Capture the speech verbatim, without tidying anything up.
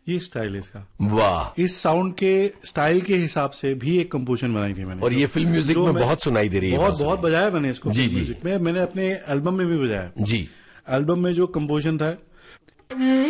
ये स्टाइल है इसका। वाह। इस साउंड के स्टाइल के हिसाब से भी एक कंपोजिशन बनाई थी मैंने। और ये फिल्म म्यूजिक में बहुत सुनाई दे रही है। बहुत बहुत बजाया मैंने इसको। जी जी। म्यूजिक में मैंने अपने एल्बम में भी बजाया। जी। एल्बम में जो कंपोजिशन था